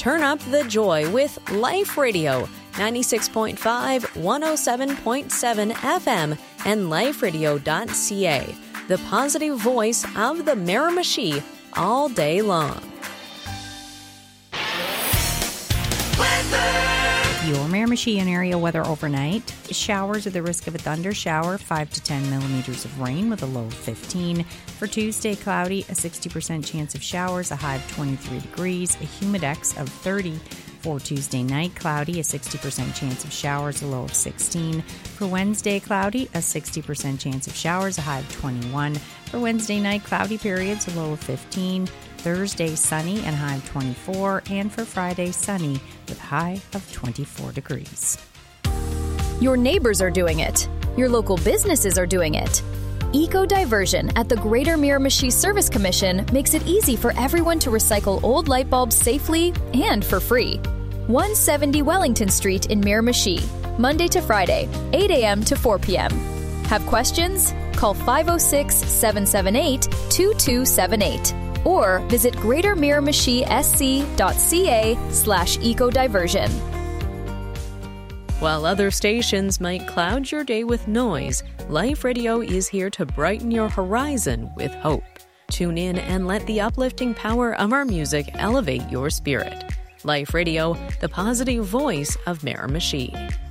Turn up the joy with Life Radio, 96.5, 107.7 FM, and liferadio.ca, the positive voice of the Miramichi all day long. Your Miramichi and area weather overnight. Showers with the risk of a thunder shower, 5 to 10 millimeters of rain with a low of 15. For Tuesday, cloudy, a 60% chance of showers, a high of 23 degrees, a humidex of 30. For Tuesday night, cloudy, a 60% chance of showers, a low of 16. For Wednesday, cloudy, a 60% chance of showers, a high of 21. For Wednesday night, cloudy periods, a low of 15. Thursday, sunny and high of 24. And for Friday, sunny with high of 24 degrees. Your neighbors are doing it. Your local businesses are doing it. Eco-Diversion at the Greater Miramichi Service Commission makes it easy for everyone to recycle old light bulbs safely and for free. 170 Wellington Street in Miramichi, Monday to Friday, 8 a.m. to 4 p.m. Have questions? Call 506-778-2278 or visit greatermiramichi.sc.ca/ecodiversion. While other stations might cloud your day with noise, Life Radio is here to brighten your horizon with hope. Tune in and let the uplifting power of our music elevate your spirit. Life Radio, the positive voice of Miramichi.